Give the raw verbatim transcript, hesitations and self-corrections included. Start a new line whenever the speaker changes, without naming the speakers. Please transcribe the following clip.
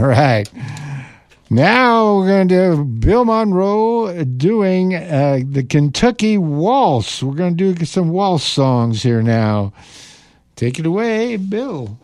right. Now we're going to do Bill Monroe doing uh, the Kentucky Waltz. We're going to do some waltz songs here now. Take it away, Bill.